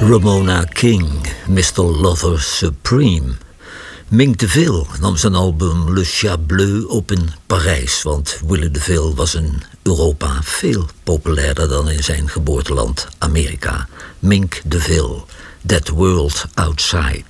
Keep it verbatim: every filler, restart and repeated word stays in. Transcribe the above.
Ramona King, mister Lover Supreme. Mink DeVille nam zijn album Le Chat Bleu op in Parijs, want Willy DeVille was in Europa veel populairder dan in zijn geboorteland Amerika. Mink DeVille, That World Outside.